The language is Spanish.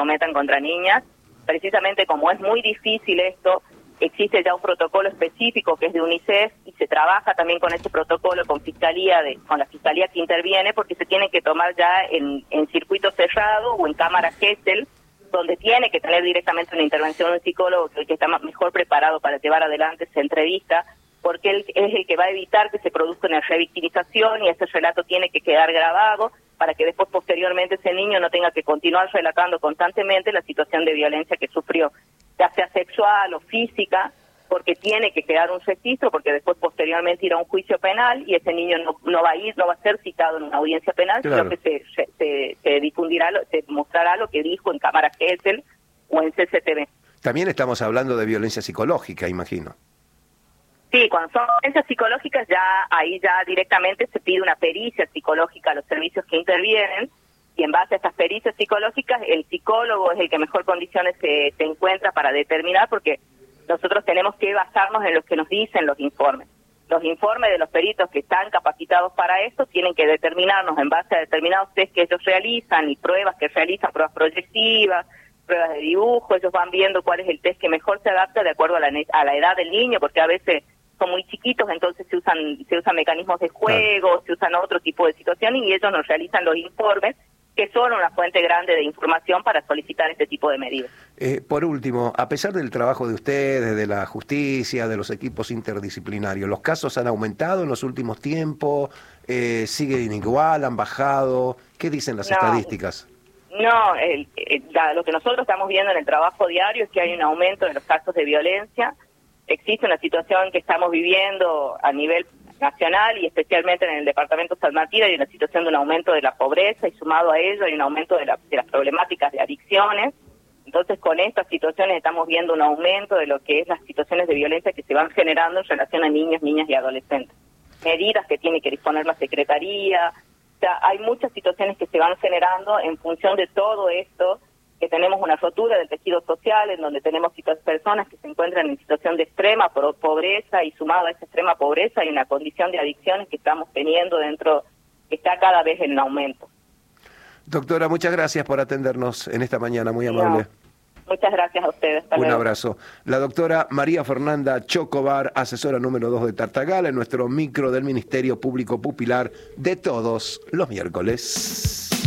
cometan contra niñas. Precisamente como es muy difícil esto, existe ya un protocolo específico que es de UNICEF y se trabaja también con ese protocolo con la fiscalía que interviene, porque se tiene que tomar ya en circuito cerrado o en cámara Gesell, donde tiene que tener directamente una intervención de un psicólogo que está mejor preparado para llevar adelante esa entrevista, porque él es el que va a evitar que se produzca una revictimización y ese relato tiene que quedar grabado para que después posteriormente ese niño no tenga que continuar relatando constantemente la situación de violencia que sufrió, ya sea sexual o física, porque tiene que quedar un registro, porque después posteriormente irá a un juicio penal y ese niño no va a ser citado en una audiencia penal, claro, sino que se difundirá, se mostrará lo que dijo en cámara Gesell o en CCTV. También estamos hablando de violencia psicológica, imagino. Sí, cuando son violencias psicológicas ahí ya directamente se pide una pericia psicológica a los servicios que intervienen, y en base a estas pericias psicológicas el psicólogo es el que mejor condiciones se encuentra para determinar, porque nosotros tenemos que basarnos en lo que nos dicen los informes. Los informes de los peritos que están capacitados para esto tienen que determinarnos en base a determinados test que ellos realizan y pruebas que realizan, pruebas proyectivas, pruebas de dibujo. Ellos van viendo cuál es el test que mejor se adapta de acuerdo a la edad del niño, porque a veces son muy chiquitos, entonces se usan mecanismos de juego, claro, se usan otro tipo de situaciones y ellos nos realizan los informes, que son una fuente grande de información para solicitar este tipo de medidas. Por último, a pesar del trabajo de ustedes, de la justicia, de los equipos interdisciplinarios, ¿los casos han aumentado en los últimos tiempos? ¿Siguen igual? ¿Han bajado? ¿Qué dicen las estadísticas? No, lo que nosotros estamos viendo en el trabajo diario es que hay un aumento de los casos de violencia. Existe una situación que estamos viviendo a nivel nacional y especialmente en el departamento San Martín. Hay una situación de un aumento de la pobreza y sumado a ello hay un aumento de las problemáticas de adicciones. Entonces con estas situaciones estamos viendo un aumento de lo que es las situaciones de violencia que se van generando en relación a niños, niñas y adolescentes. Medidas que tiene que disponer la Secretaría. O sea, hay muchas situaciones que se van generando en función de todo esto, que tenemos una rotura del tejido social, en donde tenemos personas que se encuentran en situación de extrema pobreza, y sumado a esa extrema pobreza hay una condición de adicciones que estamos teniendo dentro, que está cada vez en aumento. Doctora, muchas gracias por atendernos en esta mañana, muy amable. Muchas gracias a ustedes. Un abrazo. La doctora María Fernanda Chocobar, asesora número 2 de Tartagal, en nuestro micro del Ministerio Público Pupilar de todos los miércoles.